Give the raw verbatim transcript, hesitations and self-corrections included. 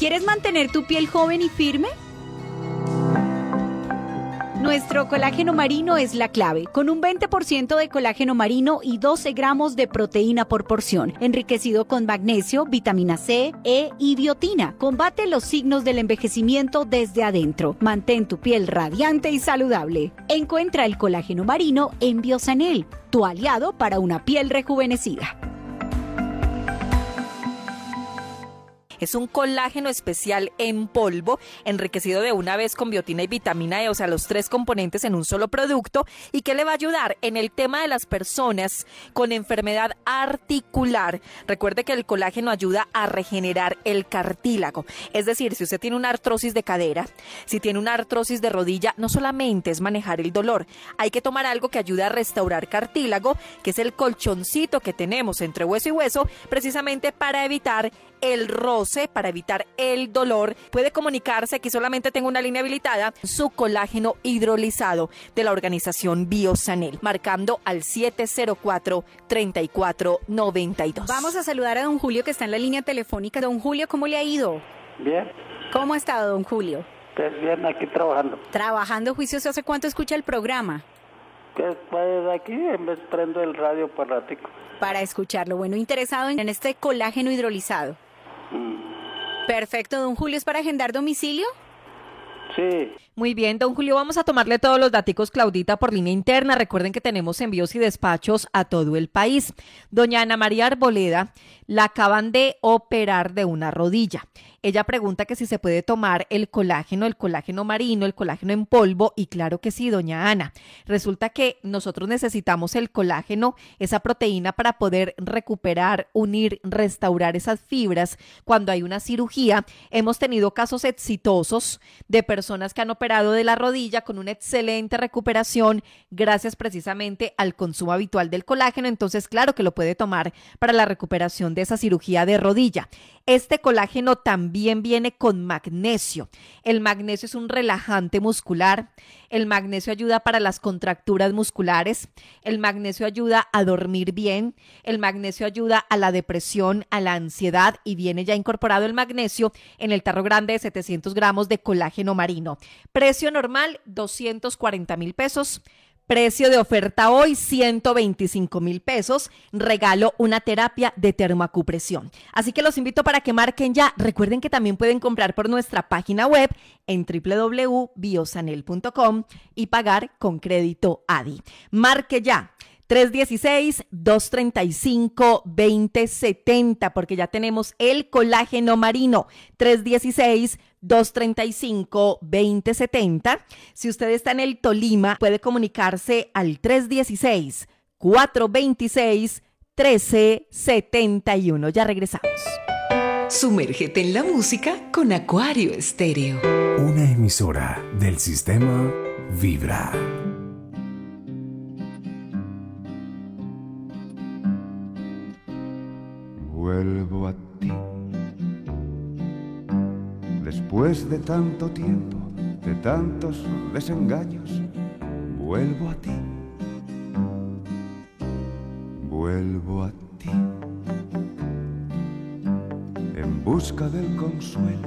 ¿Quieres mantener tu piel joven y firme? Nuestro colágeno marino es la clave, con un veinte por ciento de colágeno marino y doce gramos de proteína por porción, enriquecido con magnesio, vitamina C, E y biotina. Combate los signos del envejecimiento desde adentro. Mantén tu piel radiante y saludable. Encuentra el colágeno marino en Biosanel, tu aliado para una piel rejuvenecida. Es un colágeno especial en polvo, enriquecido de una vez con biotina y vitamina E, o sea, los tres componentes en un solo producto, y que le va a ayudar en el tema de las personas con enfermedad articular. Recuerde que el colágeno ayuda a regenerar el cartílago, es decir, si usted tiene una artrosis de cadera, si tiene una artrosis de rodilla, no solamente es manejar el dolor, hay que tomar algo que ayude a restaurar cartílago, que es el colchoncito que tenemos entre hueso y hueso, precisamente para evitar el roce, para evitar el dolor. Puede comunicarse, aquí solamente tengo una línea habilitada, su colágeno hidrolizado de la organización Biosanel, marcando al siete cero cuatro, treinta y cuatro noventa y dos. Vamos a saludar a don Julio, que está en la línea telefónica. Don Julio, ¿cómo le ha ido? Bien. ¿Cómo ha estado, don Julio? Pues bien, aquí trabajando. Trabajando juicioso. ¿Hace cuánto escucha el programa? Pues, pues aquí en vez prendo el radio para ratico. Para escucharlo. Bueno, interesado en este colágeno hidrolizado. Mm. Perfecto, don Julio. ¿Es para agendar domicilio? Sí. Muy bien, don Julio, vamos a tomarle todos los daticos, Claudita, por línea interna. Recuerden que tenemos envíos y despachos a todo el país. Doña Ana María Arboleda la acaban de operar de una rodilla. Ella pregunta que si se puede tomar el colágeno, el colágeno marino, el colágeno en polvo, y claro que sí, doña Ana. Resulta que nosotros necesitamos el colágeno, esa proteína, para poder recuperar, unir, restaurar esas fibras cuando hay una cirugía. Hemos tenido casos exitosos de personas que han operado de la rodilla con una excelente recuperación gracias precisamente al consumo habitual del colágeno. Entonces, claro que lo puede tomar para la recuperación de esa cirugía de rodilla. Este colágeno también viene con magnesio. El magnesio es un relajante muscular. El magnesio ayuda para las contracturas musculares. El magnesio ayuda a dormir bien. El magnesio ayuda a la depresión, a la ansiedad, y viene ya incorporado el magnesio en el tarro grande de setecientos gramos de colágeno marino. Precio normal, doscientos cuarenta mil pesos. Precio de oferta hoy, ciento veinticinco mil pesos. Regalo una terapia de termoacupresión. Así que los invito para que marquen ya. Recuerden que también pueden comprar por nuestra página web en doble u doble u doble u punto biosanel punto com y pagar con crédito A D I. Marque ya. tres uno seis, dos tres cinco, dos cero siete cero, porque ya tenemos el colágeno marino. tres uno seis, dos tres cinco, dos cero siete cero. Si usted está en el Tolima, puede comunicarse al tres uno seis, cuatro dos seis, uno tres siete uno. Ya regresamos. Sumérgete en la música con Acuario Estéreo. Una emisora del sistema Vibra. Vuelvo a ti, después de tanto tiempo, de tantos desengaños, vuelvo a ti, vuelvo a ti, en busca del consuelo